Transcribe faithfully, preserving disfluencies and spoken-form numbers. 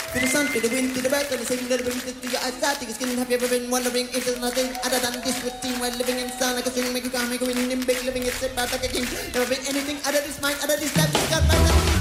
To the sun, to the wind, to the earth, and the same little brings it to your eyesight. To your skin, have you ever been wondering if there's nothing other than this routine while living in sound like a string, make you calm, make you win, in big living, it's about like a king. Never been anything other than this mind, other than this life, just got right.